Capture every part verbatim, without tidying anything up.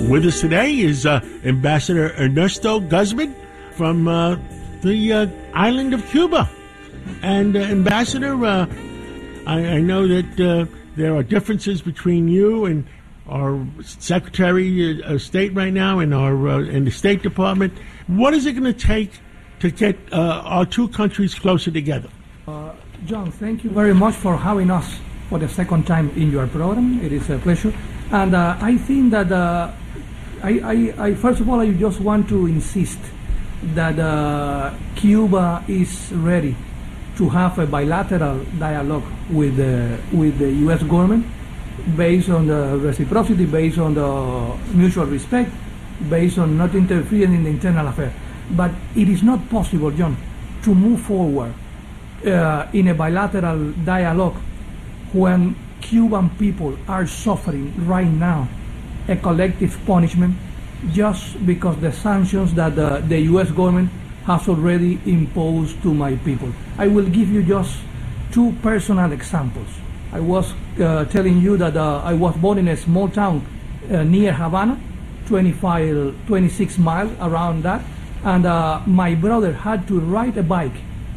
With us today is uh, Ambassador Ernesto Guzman from uh, the uh, island of Cuba. And uh, Ambassador, uh, I, I know that uh, there are differences between you and our Secretary of State right now and our uh, and the State Department. What is it going to take to get uh, our two countries closer together? Uh, John, thank you very much for having us for the second time in your program. It is a pleasure. And uh, I think that, uh, I, I, I, first of all, I just want to insist that uh, Cuba is ready to have a bilateral dialogue with the, with the U S government based on the reciprocity, based on the mutual respect, based on not interfering in the internal affairs. But it is not possible, John, to move forward uh, in a bilateral dialogue when Cuban people are suffering right now a collective punishment just because the sanctions that the, the U S government has already imposed to my people. I will give you just two personal examples. I was uh, telling you that uh, I was born in a small town uh, near Havana, twenty-five, twenty-six miles around that, and uh, my brother had to ride a bike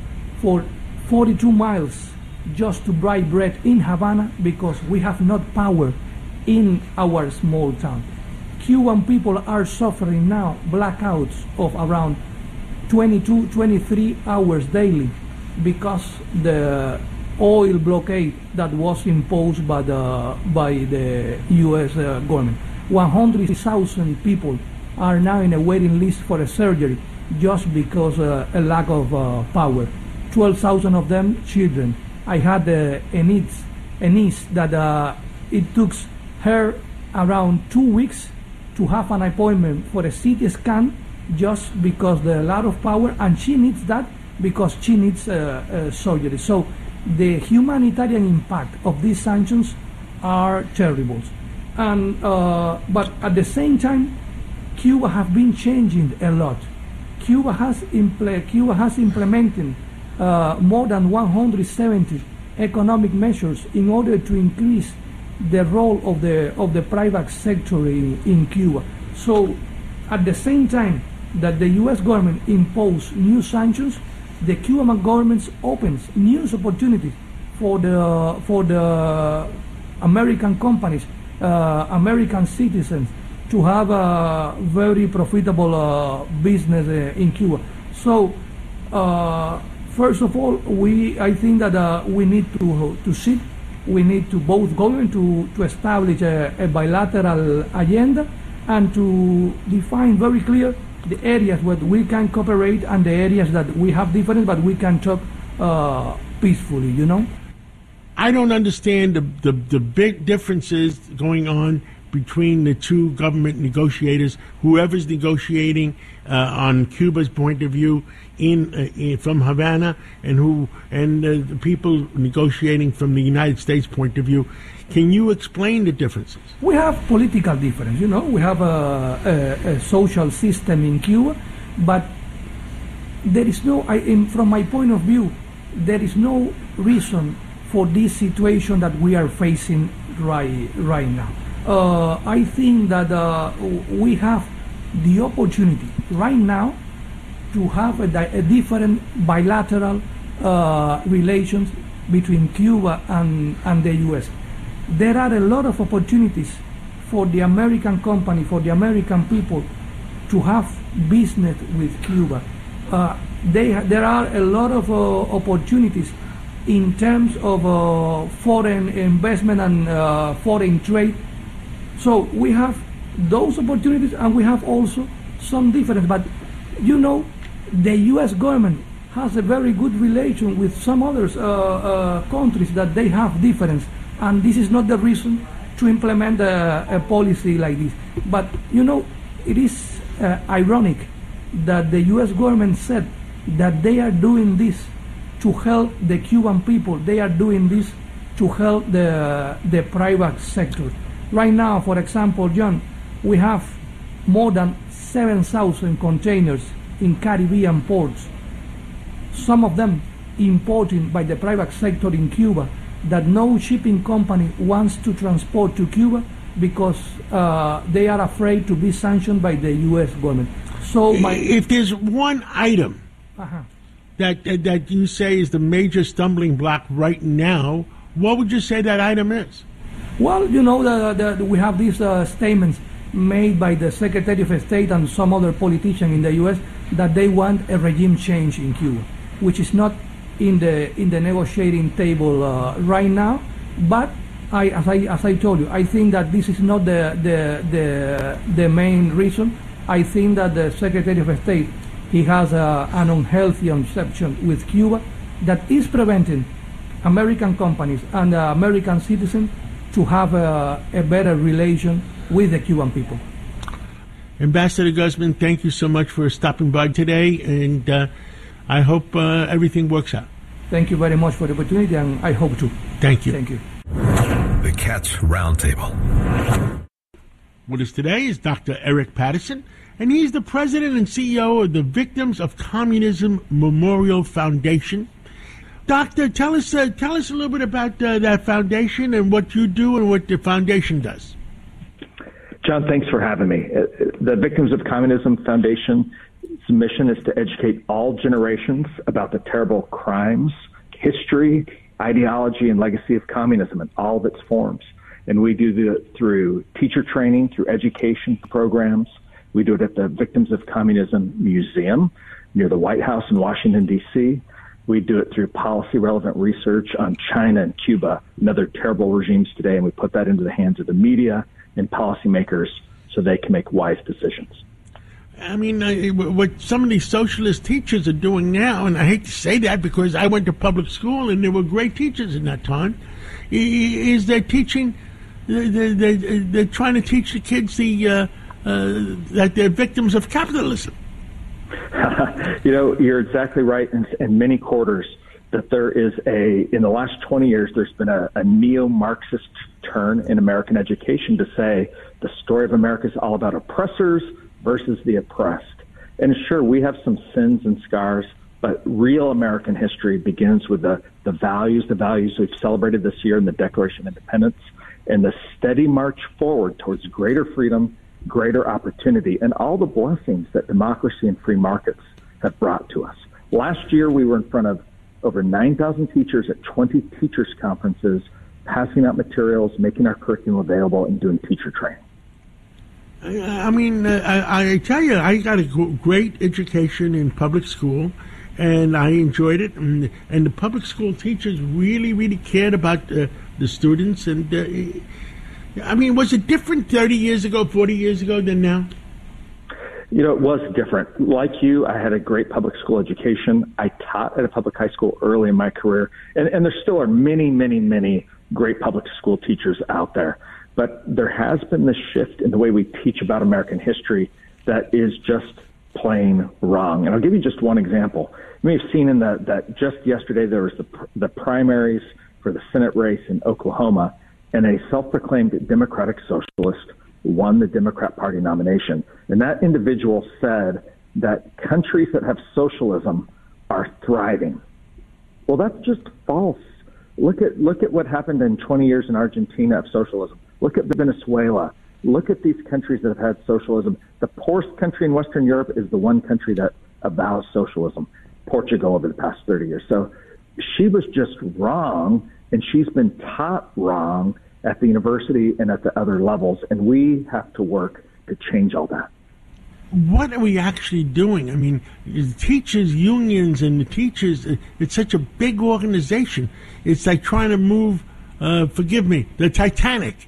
for forty-two miles just to buy bread in Havana because we have not power in our small town. Cuban people are suffering now blackouts of around twenty-two, twenty-three hours daily because the oil blockade that was imposed by the, by the U S uh, government. one hundred thousand people are now in a waiting list for a surgery just because uh, a lack of uh, power. twelve thousand of them children. I had uh, a, niece, a niece that uh, it took her around two weeks to have an appointment for a C T scan just because the lack of power, and she needs that because she needs uh, uh, surgery. So the humanitarian impact of these sanctions are terrible. And, uh, but at the same time, Cuba has been changing a lot. Cuba has, impl- Cuba has implemented uh, more than one hundred seventy economic measures in order to increase the role of the, of the private sector in, in Cuba. So at the same time that the U S government imposed new sanctions, the Cuban government opens new opportunities for the, for the American companies, uh, American citizens, to have a very profitable uh, business uh, in Cuba. So, uh, first of all, we I think that uh, we need to to sit. We need to both government to to establish a, a bilateral agenda and to define very clear the areas where we can cooperate and the areas that we have different, but we can talk uh, peacefully. You know. I don't understand the, the the big differences going on between the two government negotiators, whoever's negotiating uh, on Cuba's point of view in, uh, in from Havana, and who and uh, the people negotiating from the United States point of view. Can you explain the differences? We have political difference, you know. We have a, a, a social system in Cuba, but there is no, I, in, from my point of view, there is no reason for this situation that we are facing right right now. Uh, I think that uh, we have the opportunity right now to have a, a different bilateral uh, relations between Cuba and, and the U S. There are a lot of opportunities for the American company, for the American people to have business with Cuba. Uh, they, there are a lot of uh, opportunities in terms of uh, foreign investment and uh, foreign trade. So we have those opportunities, and we have also some difference. But you know, the U S government has a very good relation with some other uh, uh, countries that they have difference, and this is not the reason to implement a, a policy like this. But you know, it is uh, ironic that the U S government said that they are doing this to help the Cuban people. They are doing this to help the the private sector. Right now, for example, John, we have more than seven thousand containers in Caribbean ports, some of them imported by the private sector in Cuba, that no shipping company wants to transport to Cuba because uh, they are afraid to be sanctioned by the U S government. So my if there's one item uh-huh. that, that that you say is the major stumbling block right now, what would you say that item is? Well, you know, the, the, we have these uh, statements made by the Secretary of State and some other politician in the U S that they want a regime change in Cuba, which is not in the in the negotiating table uh, right now. But I, as I as I told you, I think that this is not the the the, the main reason. I think that the Secretary of State, he has a, an unhealthy conception with Cuba that is preventing American companies and uh, American citizens to have a, a better relation with the Cuban people. Ambassador Guzman, thank you so much for stopping by today, and uh, I hope uh, everything works out. Thank you very much for the opportunity, and I hope to. Thank you. Thank you. The Cats Roundtable. With us today is Doctor Eric Patterson, and he's the president and C E O of the Victims of Communism Memorial Foundation. Doctor, tell us uh, tell us a little bit about uh, that foundation and what you do and what the foundation does. John, thanks for having me. The Victims of Communism Foundation's mission is to educate all generations about the terrible crimes, history, ideology, and legacy of communism in all of its forms. And we do that through teacher training, through education programs. We do it at the Victims of Communism Museum near the White House in Washington, D C We do it through policy-relevant research on China and Cuba and other terrible regimes today, and we put that into the hands of the media and policymakers so they can make wise decisions. I mean, uh, what some of these socialist teachers are doing now, and I hate to say that because I went to public school and there were great teachers in that time, is they're teaching, they're, they're, they're trying to teach the kids the uh, uh, that they're victims of capitalism. You know, you're exactly right in, in many quarters that there is a, in the last twenty years, there's been a, a neo-Marxist turn in American education to say the story of America is all about oppressors versus the oppressed. And sure, we have some sins and scars, but real American history begins with the, the values, the values we've celebrated this year in the Declaration of Independence, and the steady march forward towards greater freedom, greater opportunity, and all the blessings that democracy and free markets have brought to us. Last year, we were in front of over nine thousand teachers at twenty teachers conferences, passing out materials, making our curriculum available, and doing teacher training. I mean, uh, I, I tell you, I got a great education in public school, and I enjoyed it. And, and the public school teachers really, really cared about uh, the students. And uh, I mean, was it different thirty years ago, forty years ago than now? You know, it was different. Like you, I had a great public school education. I taught at a public high school early in my career, and, and there still are many, many, many great public school teachers out there. But there has been this shift in the way we teach about American history that is just plain wrong. And I'll give you just one example. You may have seen in the, that just yesterday there was the, the primaries for the Senate race in Oklahoma, and a self-proclaimed Democratic Socialist won the Democrat Party nomination. And that individual said that countries that have socialism are thriving. Well, that's just false. Look at look at what happened in twenty years in Argentina of socialism. Look at Venezuela. Look at these countries that have had socialism. The poorest country in Western Europe is the one country that avows socialism, Portugal, over the past thirty years. So she was just wrong, and she's been taught wrong at the university and at the other levels, and we have to work to change all that. What are we actually doing? I mean, the teachers' unions and the teachers, it's such a big organization. It's like trying to move, uh, forgive me, the Titanic.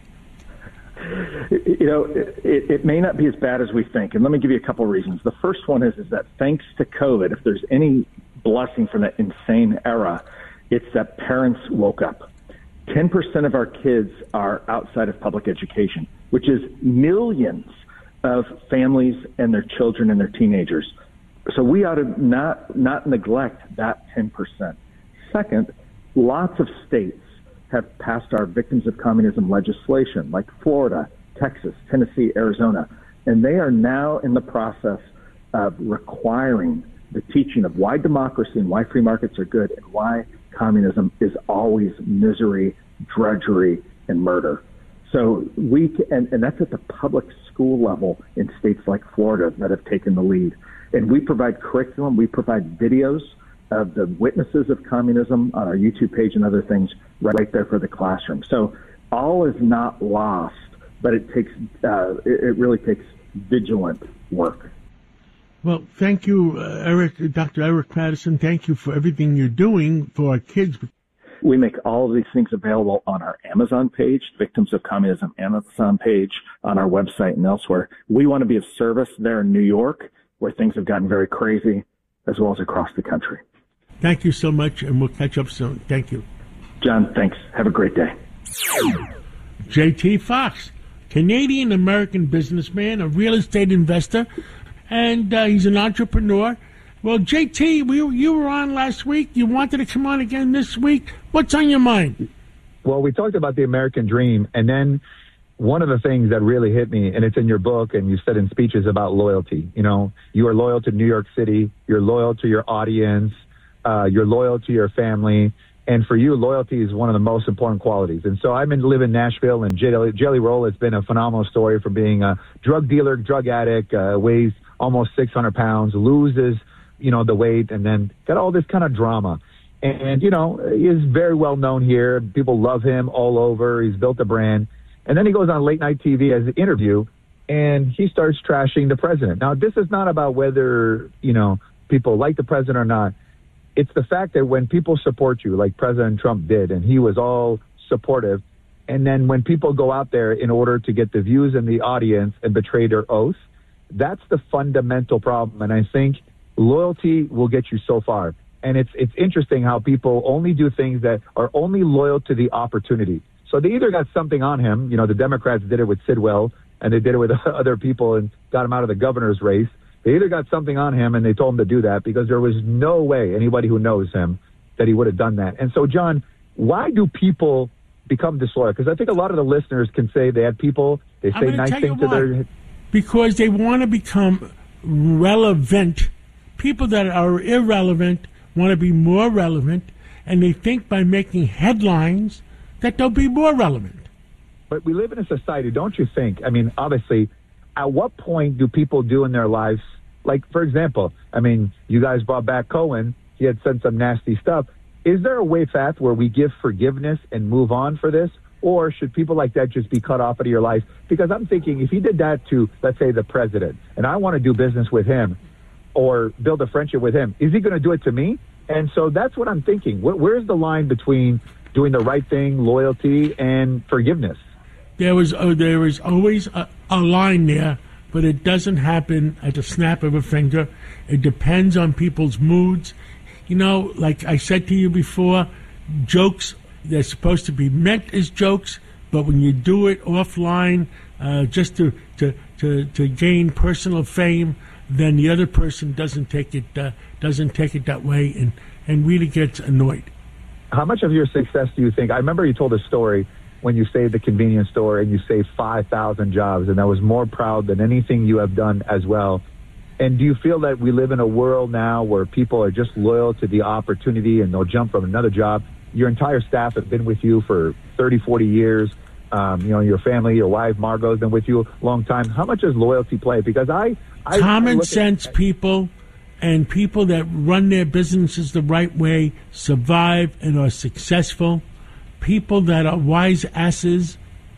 You know, it, it may not be as bad as we think, and let me give you a couple of reasons. The first one is, is that thanks to COVID, if there's any blessing from that insane era, it's that parents woke up. ten percent of our kids are outside of public education, which is millions of families and their children and their teenagers. So we ought to not not neglect that ten percent. Second, lots of states have passed our Victims of Communism legislation, like Florida, Texas, Tennessee, Arizona, and they are now in the process of requiring the teaching of why democracy and why free markets are good and why communism is always misery, drudgery, and murder. So we, and, and that's at the public school level in states like Florida that have taken the lead. And we provide curriculum, we provide videos of the witnesses of communism on our YouTube page and other things right there for the classroom. So all is not lost, but it takes, uh, it, it really takes vigilant work. Well, thank you, uh, Eric, Doctor Eric Patterson. Thank you for everything you're doing for our kids. We make all of these things available on our Amazon page, Victims of Communism Amazon page, on our website and elsewhere. We want to be of service there in New York, where things have gotten very crazy, as well as across the country. Thank you so much, and we'll catch up soon. Thank you. John, thanks. Have a great day. J T Fox, Canadian-American businessman, a real estate investor, and uh, he's an entrepreneur. Well, J T, we, you were on last week. You wanted to come on again this week. What's on your mind? Well, we talked about the American dream, and then one of the things that really hit me, and it's in your book, and you said in speeches about loyalty. You know, you are loyal to New York City. You're loyal to your audience. Uh, you're loyal to your family. And for you, loyalty is one of the most important qualities. And so I've been living in Nashville, and Jelly, Jelly Roll has been a phenomenal story from being a drug dealer, drug addict, uh, weighs almost six hundred pounds, loses, you know, the weight, and then got all this kind of drama. And, you know, he is very well known here. People love him all over. He's built a brand. And then he goes on late night T V as an interview, and he starts trashing the president. Now, this is not about whether, you know, people like the president or not. It's the fact that when people support you, like President Trump did, and he was all supportive, and then when people go out there in order to get the views in the audience and betray their oath, that's the fundamental problem. And I think loyalty will get you so far. And it's it's interesting how people only do things that are only loyal to the opportunity. So they either got something on him, you know, the Democrats did it with Sidwell, and they did it with other people and got him out of the governor's race. They either got something on him and they told him to do that, because there was no way, anybody who knows him, that he would have done that. And so, John, why do people become disloyal? Because I think a lot of the listeners can say they had people, they say nice things to their... Because they want to become relevant. People that are irrelevant want to be more relevant, and they think by making headlines that they'll be more relevant. But we live in a society, don't you think? I mean, obviously, at what point do people do in their lives, like, for example, I mean, you guys brought back Cohen. He had said some nasty stuff. Is there a way, Fath, where we give forgiveness and move on for this? Or should people like that just be cut off out of your life? Because I'm thinking if he did that to, let's say, the president, and I want to do business with him or build a friendship with him, is he going to do it to me? And so that's what I'm thinking. Where, where's the line between doing the right thing, loyalty, and forgiveness? There was oh, there is always a, a line there, but it doesn't happen at the snap of a finger. It depends on people's moods. You know, like I said to you before, jokes, they're supposed to be meant as jokes, but when you do it offline uh, just to, to, to, to gain personal fame, then the other person doesn't take it uh, doesn't take it that way and, and really gets annoyed. How much of your success do you think? I remember you told a story when you saved the convenience store and you saved five thousand jobs, and I was more proud than anything you have done as well. And do you feel that we live in a world now where people are just loyal to the opportunity and they'll jump from another job? Your entire staff have been with you for thirty, forty years. Um, you know, your family, your wife, Margot, has been with you a long time. How much does loyalty play? Because I... I Common I sense at, people and people that run their businesses the right way survive and are successful. People that are wise asses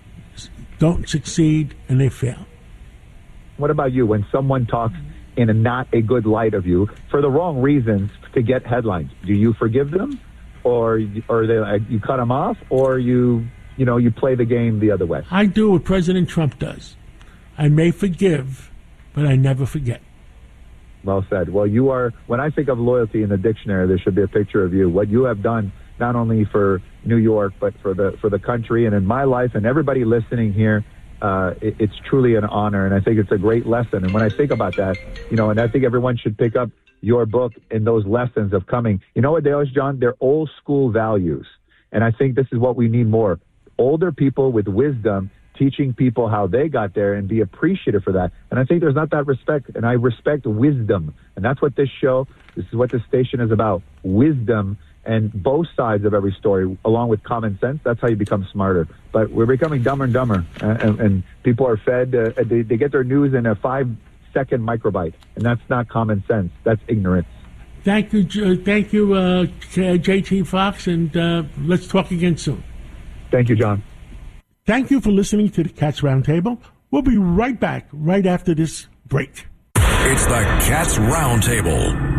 don't succeed and they fail. What about you? When someone talks in a not a good light of you for the wrong reasons to get headlines, do you forgive them, or or they, you cut them off, or you you know you play the game the other way? I do what President Trump does. I may forgive, but I never forget. Well said. Well, you are. When I think of loyalty in the dictionary, there should be a picture of you. What you have done, not only for New York, but for the for the country and in my life and everybody listening here. Uh, it, it's truly an honor, and I think it's a great lesson. And when I think about that, you know, and I think everyone should pick up your book and those lessons of coming. You know what they are, John? They're old school values. And I think this is what we need more. Older people with wisdom teaching people how they got there and be appreciative for that. And I think there's not that respect, and I respect wisdom. And that's what this show, this is what this station is about, wisdom and both sides of every story, along with common sense. That's how you become smarter. But we're becoming dumber and dumber, uh, and, and people are fed. Uh, they, they get their news in a five-second microbite, and that's not common sense. That's ignorance. Thank you, J- thank you, uh, J T Fox, and uh, let's talk again soon. Thank you, John. Thank you for listening to the Cats Roundtable. We'll be right back right after this break. It's the Cats Roundtable.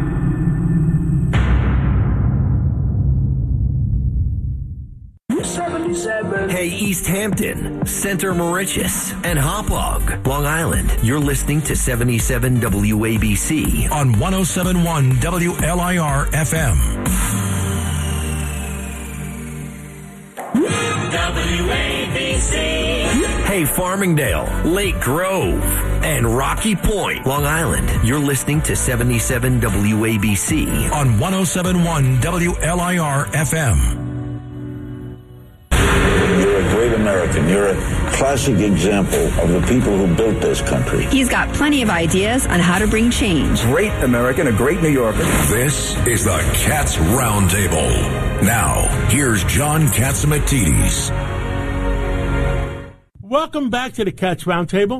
Hey, East Hampton, Center Moriches, and Hauppauge, Long Island. You're listening to seventy-seven W A B C On one oh seven point one W L I R F M. W A B C. Hey, Farmingdale, Lake Grove, and Rocky Point, Long Island. You're listening to seventy-seven W A B C On one oh seven point one W L I R F M. You're a great American. You're a classic example of the people who built this country. He's got plenty of ideas on how to bring change. Great American, a great New Yorker. This is the Cats Roundtable. Now, here's John Catsimatidis. Welcome back to the Cats Roundtable.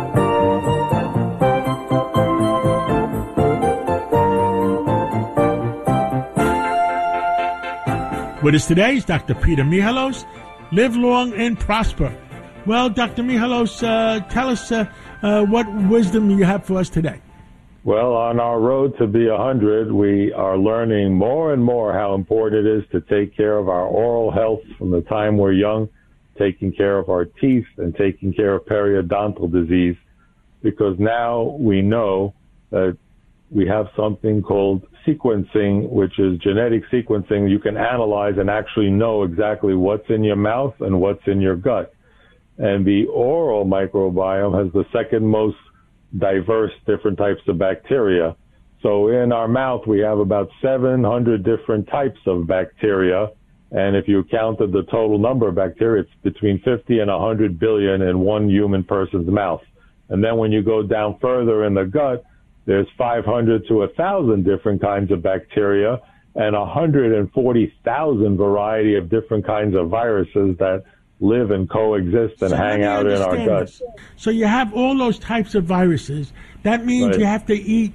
With us today is Doctor Peter Michalos. Live long and prosper. Well, Doctor Michalos, uh, tell us uh, uh, what wisdom you have for us today. Well, on our road to be one hundred, we are learning more and more how important it is to take care of our oral health from the time we're young, taking care of our teeth and taking care of periodontal disease, because now we know that we have something called sequencing, which is genetic sequencing. You can analyze and actually know exactly what's in your mouth and what's in your gut. And the oral microbiome has the second most diverse different types of bacteria. So in our mouth, we have about seven hundred different types of bacteria. And if you counted the total number of bacteria, it's between fifty and one hundred billion in one human person's mouth. And then when you go down further in the gut, there's five hundred to one thousand different kinds of bacteria and one hundred forty thousand variety of different kinds of viruses that live and coexist and so hang out in our gut. This. So you have all those types of viruses. That means Right. you have to eat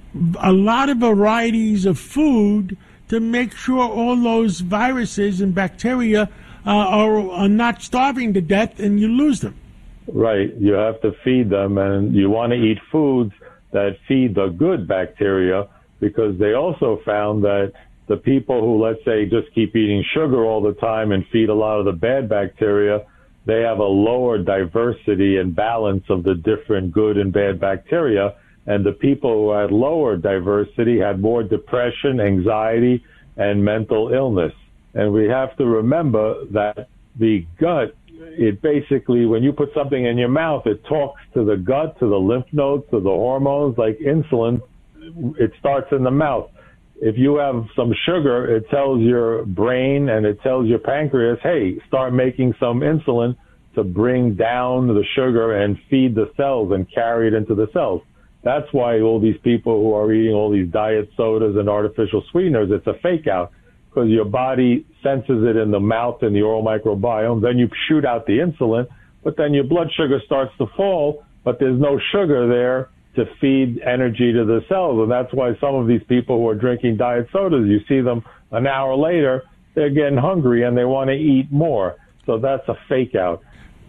a lot of varieties of food to make sure all those viruses and bacteria uh, are, are not starving to death and you lose them. Right. You have to feed them, and you want to eat foods that feed the good bacteria, because they also found that the people who, let's say, just keep eating sugar all the time and feed a lot of the bad bacteria, they have a lower diversity and balance of the different good and bad bacteria. And the people who had lower diversity had more depression, anxiety, and mental illness. And we have to remember that the gut, it basically, when you put something in your mouth, it talks to the gut, to the lymph nodes, to the hormones, like insulin. It starts in the mouth. If you have some sugar, it tells your brain and it tells your pancreas, hey, start making some insulin to bring down the sugar and feed the cells and carry it into the cells. That's why all these people who are eating all these diet sodas and artificial sweeteners, it's a fake out, because your body senses it in the mouth and the oral microbiome. Then you shoot out the insulin, but then your blood sugar starts to fall, but there's no sugar there to feed energy to the cells. And that's why some of these people who are drinking diet sodas, you see them an hour later, they're getting hungry and they want to eat more. So that's a fake out.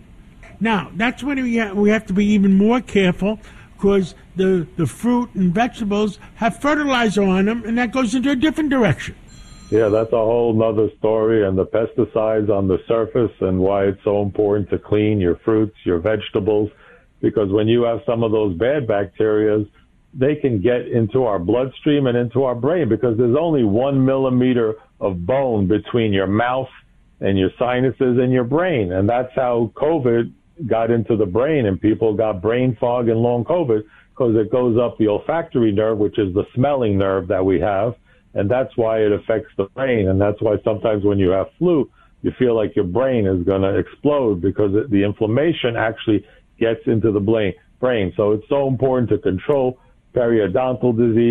Now, that's when we have, we have to be even more careful, because the, the fruit and vegetables have fertilizer on them, and that goes into a different direction. Yeah, that's a whole nother story, and the pesticides on the surface and why it's so important to clean your fruits, your vegetables, because when you have some of those bad bacteria, they can get into our bloodstream and into our brain, because there's only one millimeter of bone between your mouth and your sinuses and your brain. And that's how COVID got into the brain, and people got brain fog and long COVID, because it goes up the olfactory nerve, which is the smelling nerve that we have. And that's why it affects the brain. And that's why sometimes when you have flu, you feel like your brain is going to explode, because it, the inflammation actually gets into the brain. So it's so important to control periodontal disease,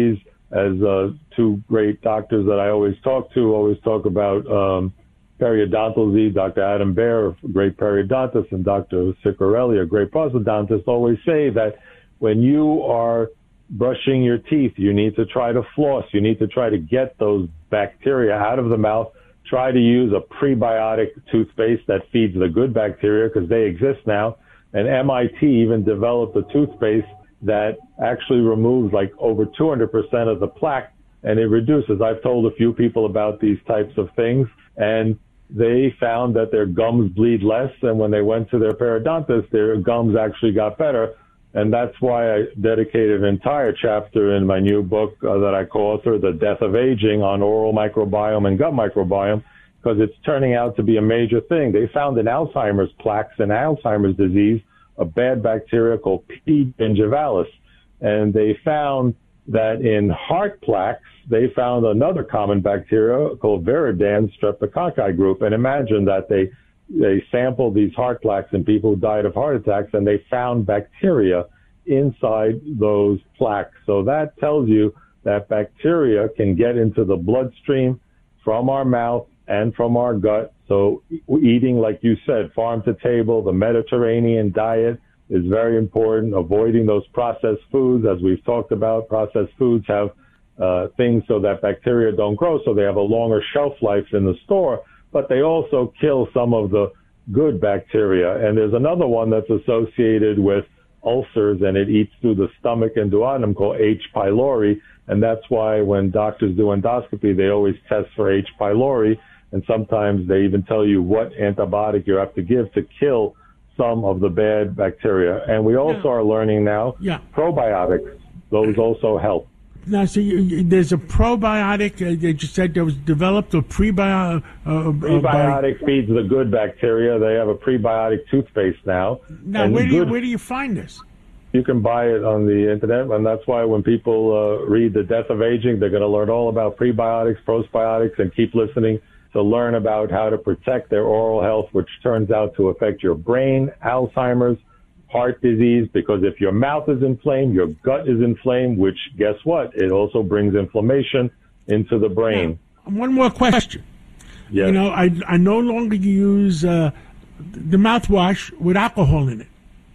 as uh, two great doctors that I always talk to, always talk about um, periodontal disease. Doctor Adam Baer, a great periodontist, and Doctor Ciccarelli, a great prosthodontist, always say that when you are brushing your teeth, you need to try to floss. You need to try to get those bacteria out of the mouth. Try to use a prebiotic toothpaste that feeds the good bacteria, because they exist now. And M I T even developed a toothpaste that actually removes like over two hundred percent of the plaque, and it reduces. I've told a few people about these types of things, and they found that their gums bleed less, and when they went to their periodontist, their gums actually got better. And that's why I dedicated an entire chapter in my new book uh, that I co-authored, The Death of Aging, on oral microbiome and gut microbiome, because it's turning out to be a major thing. They found in Alzheimer's plaques and Alzheimer's disease a bad bacteria called P. gingivalis. And they found that in heart plaques, they found another common bacteria called Viridans streptococci group. And imagine that they they sampled these heart plaques in people who died of heart attacks, and they found bacteria inside those plaques. So that tells you that bacteria can get into the bloodstream from our mouth and from our gut. So eating, like you said, farm to table, the Mediterranean diet is very important. Avoiding those processed foods, as we've talked about. Processed foods have uh, things so that bacteria don't grow, so they have a longer shelf life in the store, but they also kill some of the good bacteria. And there's another one that's associated with ulcers, and it eats through the stomach and duodenum, called H. pylori. And that's why when doctors do endoscopy, they always test for H. pylori. And sometimes they even tell you what antibiotic you have to give to kill some of the bad bacteria. And we also yeah. are learning now yeah. probiotics. Those also help. Now, so you, you, there's a probiotic uh, that you said that was developed, a prebiotic. Uh, prebiotic uh, feeds the good bacteria. They have a prebiotic toothpaste now. Now, where do, you, where do you find this? You can buy it on the internet, and that's why when people uh, read The Death of Aging, they're going to learn all about prebiotics, postbiotics, and keep listening to learn about how to protect their oral health, which turns out to affect your brain, Alzheimer's, heart disease, because if your mouth is inflamed, your gut is inflamed, which, guess what? It also brings inflammation into the brain. Now, one more question. Yes. You know, I, I no longer use uh, the mouthwash with alcohol in it.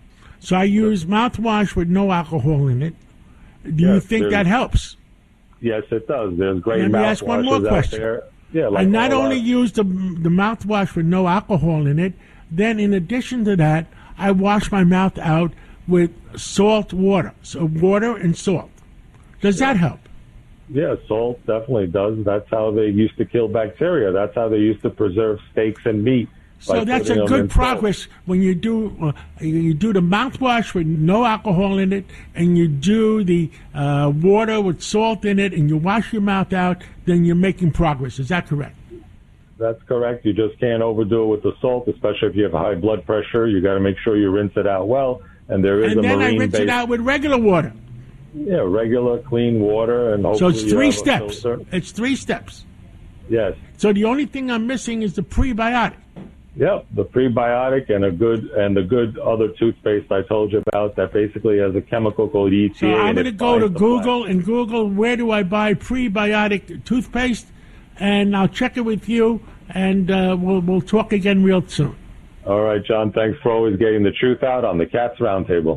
So I use mouthwash with no alcohol in it. Do yes, you think that helps? Yes, it does. There's great mouthwashes. Let me ask one more question. There. Yeah, like I not only use the, the mouthwash with no alcohol in it, then in addition to that, I wash my mouth out with salt water, so water and salt. Does yeah. that help? Yeah, salt definitely does. That's how they used to kill bacteria. That's how they used to preserve steaks and meat. So that's a good progress salt. When you do uh, you do the mouthwash with no alcohol in it, and you do the uh, water with salt in it, and you wash your mouth out. Then you're making progress. Is that correct? That's correct. You just can't overdo it with the salt, especially if you have high blood pressure. You got to make sure you rinse it out well. And there is and a marine And then I rinse base. it out with regular water. Yeah, regular, clean water. And so hopefully it's three you steps. It's three steps. Yes. So the only thing I'm missing is the prebiotic. Yep, the prebiotic and a good and the good other toothpaste I told you about that basically has a chemical called E T A. So I'm going to go to Google and Google where do I buy prebiotic toothpaste, and I'll check it with you, and uh, we'll we'll talk again real soon. All right, John. Thanks for always getting the truth out on the Cats Roundtable.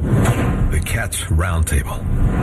The Cats Roundtable.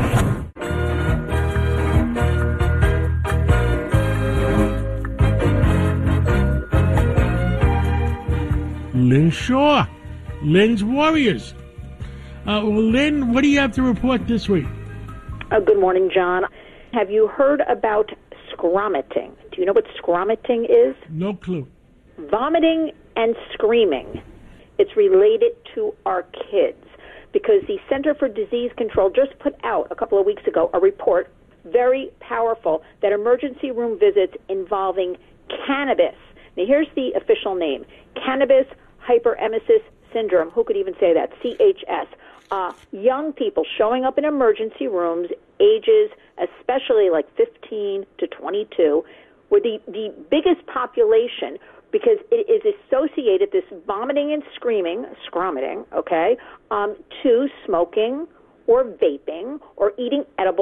Lynn Shaw, Lynn's Warriors. Uh, well, Lynn, what do you have to report this week? Uh, good morning, John. Have you heard about scromiting? Do you know what scromiting is? No clue. Vomiting and screaming. It's related to our kids because the Center for Disease Control just put out a couple of weeks ago a report, very powerful, that emergency room visits involving cannabis. Now, here's the official name, cannabis hyperemesis syndrome. Who could even say that? C H S. Uh, young people showing up in emergency rooms, ages especially like fifteen to twenty-two, were the, the biggest population because it is associated, this vomiting and screaming, scromiting, okay, um, to smoking or vaping or eating edibles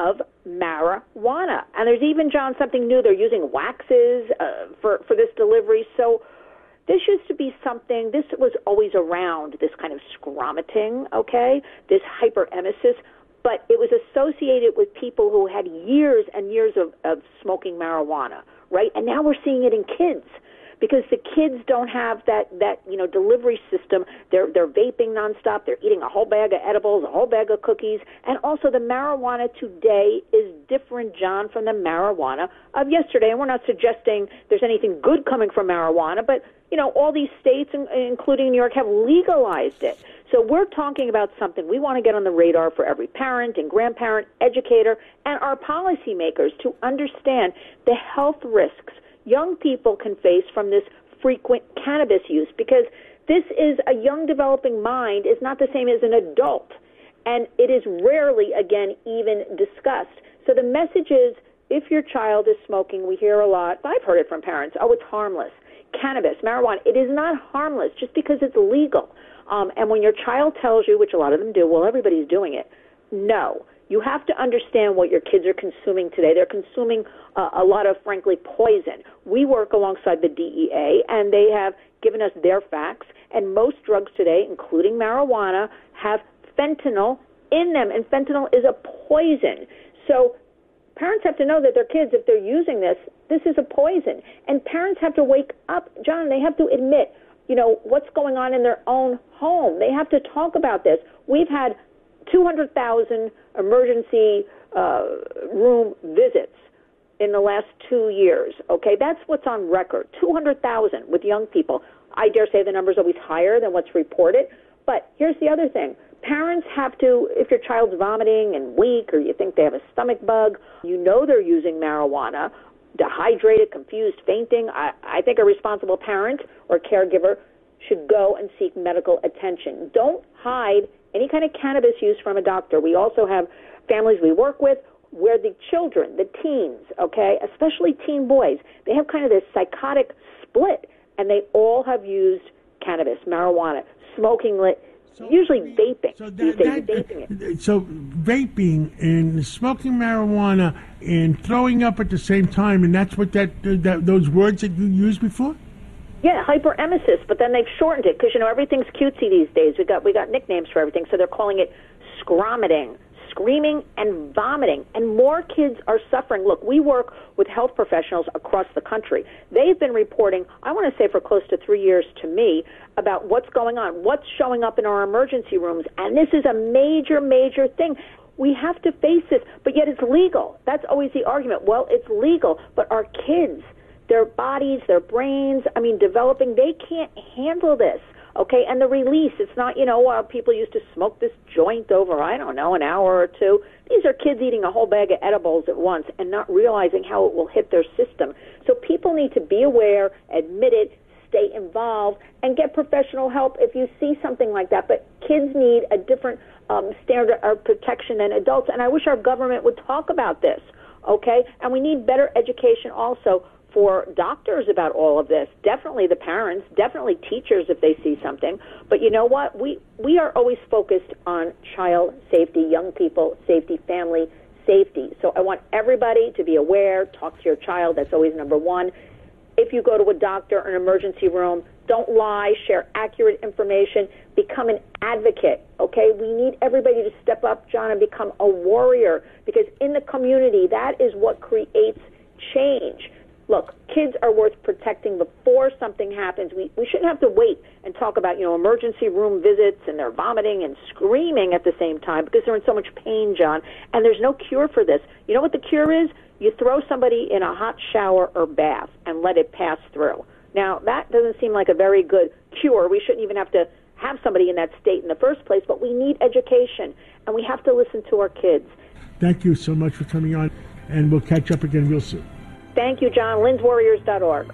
of marijuana. And there's even, John, something new. They're using waxes uh, for, for this delivery. So this used to be something, this was always around, this kind of scromating, okay, this hyperemesis, but it was associated with people who had years and years of, of smoking marijuana, right? And now we're seeing it in kids, because the kids don't have that, that you know, delivery system. They're they're vaping nonstop. They're eating a whole bag of edibles, a whole bag of cookies. And also the marijuana today is different, John, from the marijuana of yesterday. And we're not suggesting there's anything good coming from marijuana, but, you know, all these states, including New York, have legalized it. So we're talking about something we want to get on the radar for every parent and grandparent, educator, and our policymakers to understand the health risks young people can face from this frequent cannabis use, because this is a young developing mind is not the same as an adult, and it is rarely, again, even discussed. So the message is, if your child is smoking, we hear a lot, I've heard it from parents, oh, it's harmless. Cannabis, marijuana, it is not harmless just because it's legal. Um, and when your child tells you, which a lot of them do, well, everybody's doing it, no. You have to understand what your kids are consuming today. They're consuming uh, a lot of, frankly, poison. We work alongside the D E A, and they have given us their facts. And most drugs today, including marijuana, have fentanyl in them, and fentanyl is a poison. So parents have to know that their kids, if they're using this, this is a poison. And parents have to wake up, John, they have to admit, you know, what's going on in their own home. They have to talk about this. We've had two hundred thousand emergency uh, room visits in the last two years, okay? That's what's on record, two hundred thousand with young people. I dare say the number's always higher than what's reported. But here's the other thing. Parents have to, if your child's vomiting and weak, or you think they have a stomach bug, you know they're using marijuana, dehydrated, confused, fainting, I, I think a responsible parent or caregiver should go and seek medical attention. Don't hide any kind of cannabis use from a doctor. We also have families we work with where the children, the teens, okay, especially teen boys, they have kind of this psychotic split, and they all have used cannabis, marijuana, smoking, so, usually vaping. So, that, that, vaping it. so vaping and smoking marijuana and throwing up at the same time, and that's what that, that those words that you used before? Yeah, hyperemesis, but then they've shortened it because, you know, everything's cutesy these days. We got we got nicknames for everything, so they're calling it scromating, screaming and vomiting, and more kids are suffering. Look, we work with health professionals across the country. They've been reporting, I want to say for close to three years to me, about what's going on, what's showing up in our emergency rooms, and this is a major, major thing. We have to face it, but yet it's legal. That's always the argument. Well, it's legal, but our kids, their bodies, their brains, I mean, developing, they can't handle this, okay? And the release, it's not, you know, while people used to smoke this joint over, I don't know, an hour or two. These are kids eating a whole bag of edibles at once and not realizing how it will hit their system. So people need to be aware, admit it, stay involved, and get professional help if you see something like that. But kids need a different um, standard of protection than adults, and I wish our government would talk about this, okay? And we need better education also for doctors about all of this, definitely the parents, definitely teachers if they see something. But you know what? We we are always focused on child safety, young people safety, family safety. So I want everybody to be aware, talk to your child. That's always number one. If you go to a doctor or an emergency room, don't lie, share accurate information, become an advocate, okay? We need everybody to step up, John, and become a warrior, because in the community, that is what creates change. Look, kids are worth protecting before something happens. We we shouldn't have to wait and talk about, you know, emergency room visits and they're vomiting and screaming at the same time because they're in so much pain, John. And there's no cure for this. You know what the cure is? You throw somebody in a hot shower or bath and let it pass through. Now, that doesn't seem like a very good cure. We shouldn't even have to have somebody in that state in the first place, but we need education, and we have to listen to our kids. Thank you so much for coming on, and we'll catch up again real soon. Thank you, John. Linz Warriors dot org.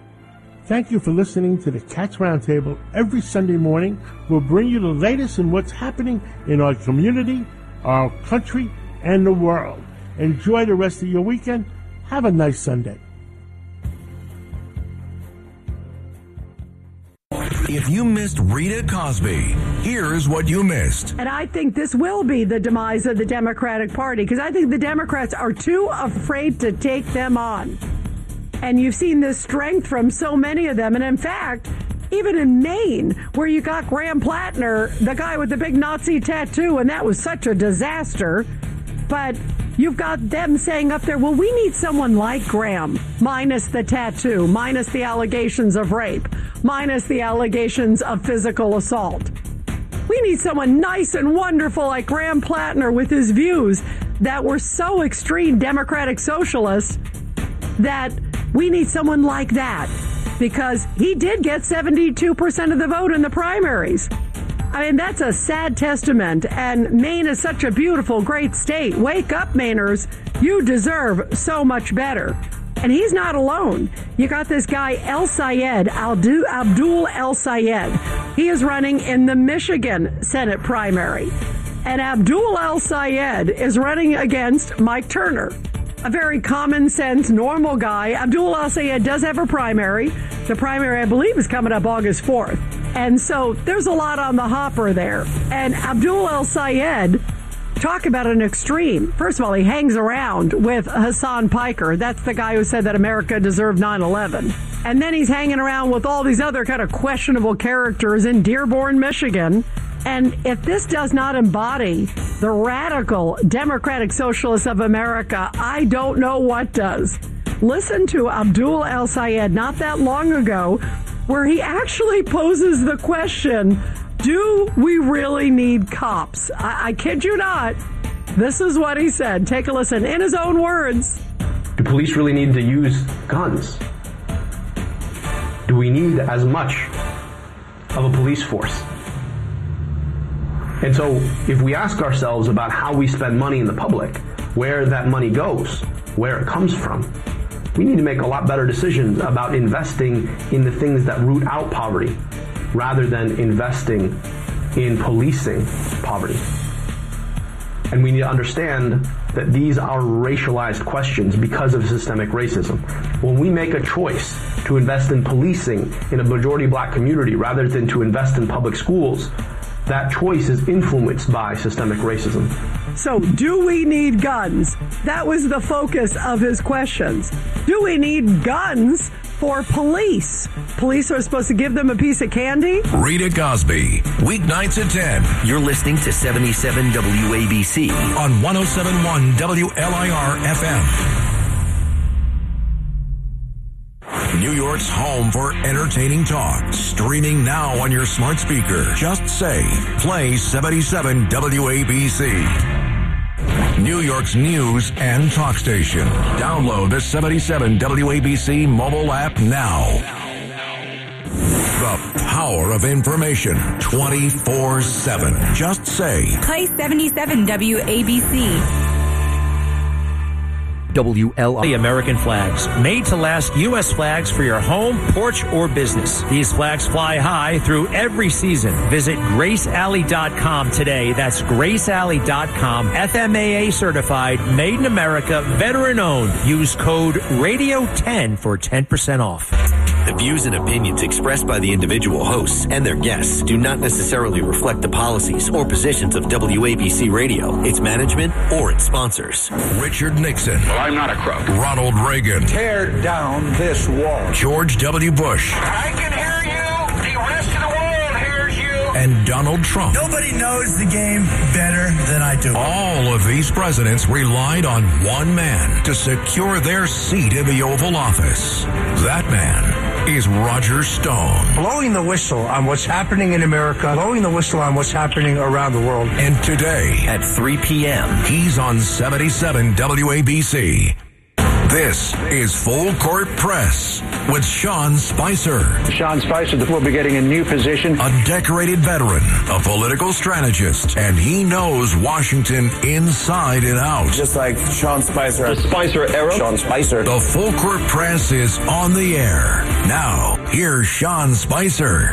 Thank you for listening to the Cats Roundtable. Every Sunday morning, we'll bring you the latest in what's happening in our community, our country, and the world. Enjoy the rest of your weekend. Have a nice Sunday. If you missed Rita Cosby, here's what you missed. And I think this will be the demise of the Democratic Party, because I think the Democrats are too afraid to take them on. And you've seen this strength from so many of them. And in fact, even in Maine, where you got Graham Plattner, the guy with the big Nazi tattoo, and that was such a disaster. But you've got them saying up there, well, we need someone like Graham, minus the tattoo, minus the allegations of rape, minus the allegations of physical assault. We need someone nice and wonderful like Graham Plattner with his views that were so extreme Democratic socialist that we need someone like that, because he did get seventy-two percent of the vote in the primaries. I mean, that's a sad testament, and Maine is such a beautiful, great state. Wake up, Mainers. You deserve so much better. And he's not alone. You got this guy, El Sayed, Abdul El Sayed. He is running in the Michigan Senate primary. And Abdul El Sayed is running against Mike Turner, a very common sense, normal guy. Abdul El Sayed does have a primary. The primary, I believe, is coming up August fourth. And so there's a lot on the hopper there. And Abdul El Sayed, talk about an extreme. First of all, he hangs around with Hassan Piker. That's the guy who said that America deserved nine eleven. And then he's hanging around with all these other kind of questionable characters in Dearborn, Michigan. And if this does not embody the radical Democratic Socialists of America, I don't know what does. Listen to Abdul El Sayed not that long ago, where he actually poses the question, do we really need cops? I, I kid you not. This is what he said. Take a listen in his own words. Do police really need to use guns? Do we need as much of a police force? And so if we ask ourselves about how we spend money in the public, where that money goes, where it comes from, we need to make a lot better decisions about investing in the things that root out poverty rather than investing in policing poverty. And we need to understand that these are racialized questions because of systemic racism. When we make a choice to invest in policing in a majority black community rather than to invest in public schools, that choice is influenced by systemic racism. So, do we need guns? That was the focus of his questions. Do we need guns for police? Police are supposed to give them a piece of candy? Rita Cosby, weeknights at ten. You're listening to seventy-seven W A B C on one oh seven point one W L I R F M. New York's home for entertaining talk. Streaming now on your smart speaker. Just say, play seventy-seven W A B C. New York's news and talk station. Download the seventy-seven W A B C mobile app now. The power of information twenty-four seven. Just say, play seventy-seven W A B C. W L I R. The American flags. Made to last U S flags for your home, porch, or business. These flags fly high through every season. Visit grace alley dot com today. That's grace alley dot com. F M A A certified, made in America, veteran owned. Use code radio ten for ten percent off. The views and opinions expressed by the individual hosts and their guests do not necessarily reflect the policies or positions of W A B C Radio, its management, or its sponsors. Richard Nixon. Well, I'm not a crook. Ronald Reagan. Tear down this wall. George W. Bush. I can hear you. The rest of the world hears you. And Donald Trump. Nobody knows the game better than I do. All of these presidents relied on one man to secure their seat in the Oval Office. That man is Roger Stone. Blowing the whistle on what's happening in America, blowing the whistle on what's happening around the world. And today, at three p.m., he's on seventy-seven W A B C. This is Full Court Press with Sean Spicer. Sean Spicer will be getting a new position. A decorated veteran, a political strategist, and he knows Washington inside and out. Just like Sean Spicer. The Spicer era. Sean Spicer. The Full Court Press is on the air. Now, here's Sean Spicer.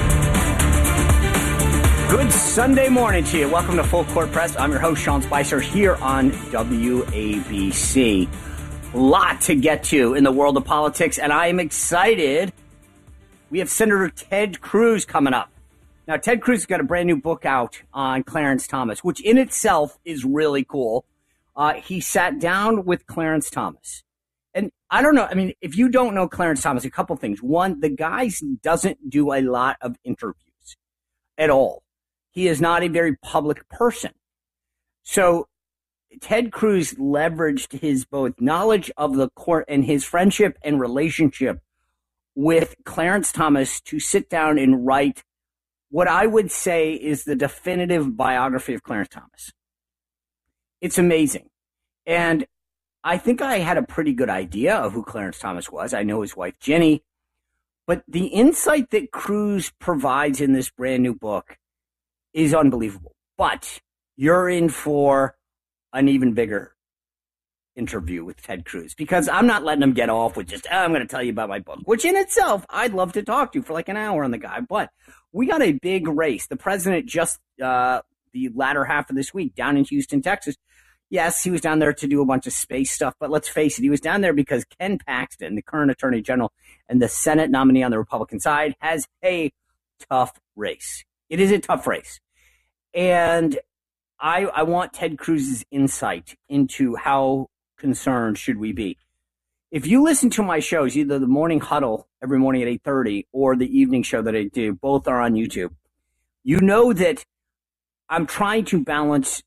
Good Sunday morning to you. Welcome to Full Court Press. I'm your host, Sean Spicer, here on W A B C. Lot to get to in the world of politics, and I am excited We have Senator Ted Cruz coming up. Now, Ted Cruz has got a brand new book out on Clarence Thomas, which in itself is really cool. Uh, he sat down with Clarence Thomas. And I don't know. I mean, if you don't know Clarence Thomas, a couple things. One, the guy doesn't do a lot of interviews at all. He is not a very public person. So Ted Cruz leveraged his both knowledge of the court and his friendship and relationship with Clarence Thomas to sit down and write what I would say is the definitive biography of Clarence Thomas. It's amazing. And I think I had a pretty good idea of who Clarence Thomas was. I know his wife, Ginny. But the insight that Cruz provides in this brand new book is unbelievable. But you're in for an even bigger interview with Ted Cruz, because I'm not letting him get off with just, oh, I'm going to tell you about my book, which in itself, I'd love to talk to for like an hour on the guy. But we got a big race. The president just, uh, the latter half of this week down in Houston, Texas. Yes, he was down there to do a bunch of space stuff, but let's face it, he was down there because Ken Paxton, the current attorney general and the Senate nominee on the Republican side, has a tough race. It is a tough race. And I, I want Ted Cruz's insight into how concerned should we be. If you listen to my shows, either the morning huddle every morning at eight thirty or the evening show that I do, both are on YouTube, you know that I'm trying to balance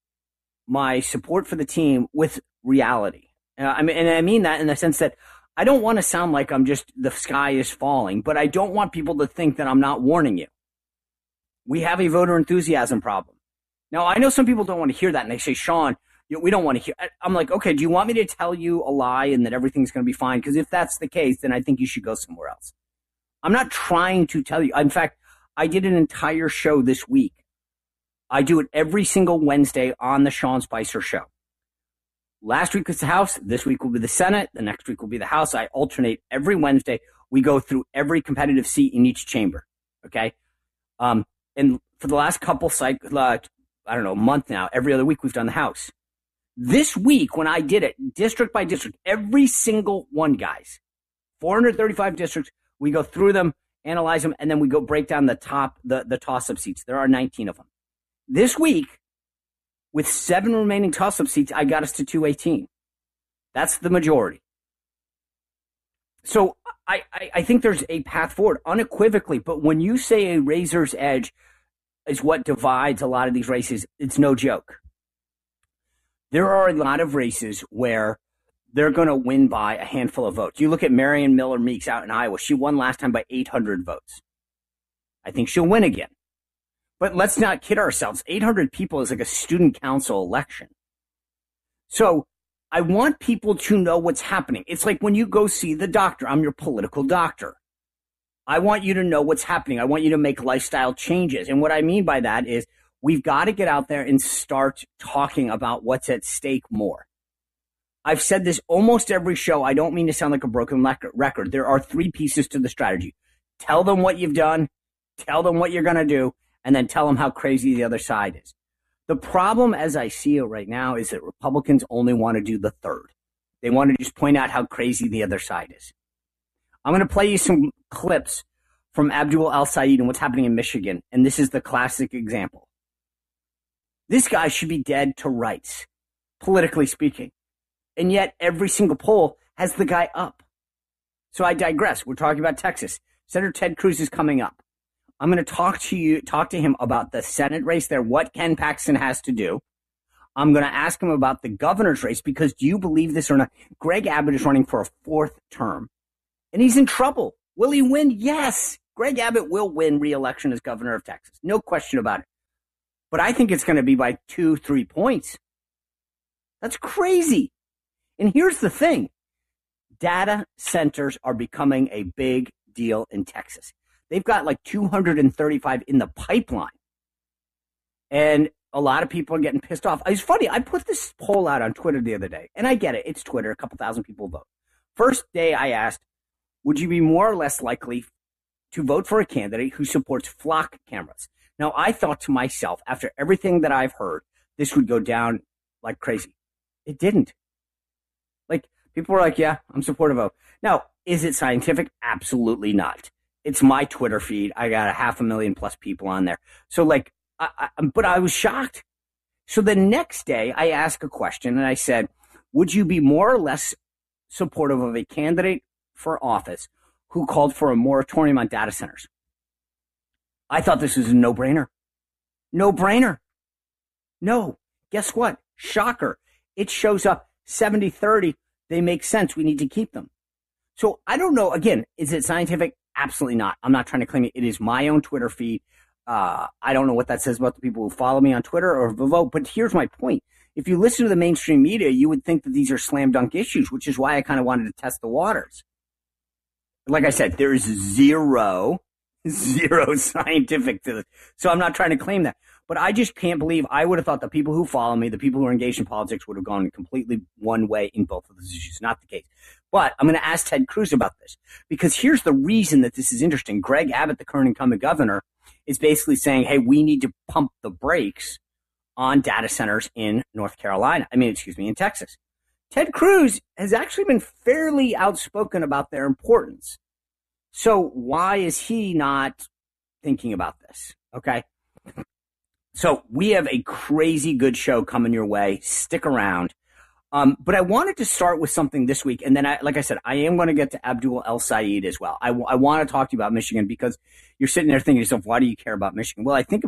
my support for the team with reality. Uh, I mean, and I mean that in the sense that I don't want to sound like I'm just the sky is falling, but I don't want people to think that I'm not warning you. We have a voter enthusiasm problem. Now, I know some people don't want to hear that, and they say, Sean, you know, we don't want to hear. I'm like, okay, do you want me to tell you a lie and that everything's going to be fine? Because if that's the case, then I think you should go somewhere else. I'm not trying to tell you. In fact, I did an entire show this week. I do it every single Wednesday on the Sean Spicer Show. Last week was the House. This week will be the Senate. The next week will be the House. I alternate every Wednesday. We go through every competitive seat in each chamber. Okay. Um, and for the last couple cycles, uh, I don't know, month now, every other week we've done the House. This week, when I did it, district by district, every single one, guys, four hundred thirty-five districts, we go through them, analyze them, and then we go break down the top, the, the toss-up seats. There are nineteen of them. This week, with seven remaining toss-up seats, I got us to two eighteen. That's the majority. So I, I, I think there's a path forward, unequivocally. But when you say a razor's edge is what divides a lot of these races, it's no joke. There are a lot of races where they're going to win by a handful of votes. You look at Marion Miller Meeks out in Iowa. She won last time by eight hundred votes. I think she'll win again. But let's not kid ourselves. eight hundred people is like a student council election. So I want people to know what's happening. It's like when you go see the doctor. I'm your political doctor. I want you to know what's happening. I want you to make lifestyle changes. And what I mean by that is we've got to get out there and start talking about what's at stake more. I've said this almost every show. I don't mean to sound like a broken record. There are three pieces to the strategy. Tell them what you've done. Tell them what you're going to do. And then tell them how crazy the other side is. The problem, as I see it right now, is that Republicans only want to do the third. They want to just point out how crazy the other side is. I'm going to play you some clips from Abdul El-Sayed and what's happening in Michigan. And this is the classic example. This guy should be dead to rights, politically speaking. And yet every single poll has the guy up. So I digress. We're talking about Texas. Senator Ted Cruz is coming up. I'm going to talk to you, talk to him about the Senate race there, what Ken Paxton has to do. I'm going to ask him about the governor's race, because do you believe this or not? Greg Abbott is running for a fourth term, and he's in trouble. Will he win? Yes. Greg Abbott will win re-election as governor of Texas. No question about it. But I think it's going to be by two, three points. That's crazy. And here's the thing. Data centers are becoming a big deal in Texas. They've got like two hundred thirty-five in the pipeline. And a lot of people are getting pissed off. It's funny. I put this poll out on Twitter the other day, and I get it. It's Twitter. A couple thousand people vote. First day I asked, would you be more or less likely to vote for a candidate who supports flock cameras? Now, I thought to myself, after everything that I've heard, this would go down like crazy. It didn't. Like, people were like, yeah, I'm supportive of. Now, is it scientific? Absolutely not. It's my Twitter feed. I got a half a million plus people on there. So like, I, I, but I was shocked. So the next day I asked a question and I said, would you be more or less supportive of a candidate for office who called for a moratorium on data centers? I thought this was a no-brainer. No-brainer. No. Guess what? Shocker. It shows up seventy thirty. They make sense. We need to keep them. So I don't know. Again, is it scientific? Absolutely not. I'm not trying to claim it. It is my own Twitter feed. Uh, I don't know what that says about the people who follow me on Twitter or vote, but here's my point. If you listen to the mainstream media, you would think that these are slam dunk issues, which is why I kind of wanted to test the waters. Like I said, there is zero, zero scientific to this. So I'm not trying to claim that. But I just can't believe I would have thought the people who follow me, the people who are engaged in politics, would have gone completely one way in both of those issues. Not the case. But I'm going to ask Ted Cruz about this, because here's the reason that this is interesting. Greg Abbott, the current incumbent governor, is basically saying, hey, we need to pump the brakes on data centers in North Carolina. I mean, excuse me, in Texas. Ted Cruz has actually been fairly outspoken about their importance. So why is he not thinking about this? Okay. So we have a crazy good show coming your way. Stick around. Um, but I wanted to start with something this week. And then, I, like I said, I am going to get to Abdul El-Sayed as well. I, I want to talk to you about Michigan, because you're sitting there thinking to yourself, why do you care about Michigan? Well, I think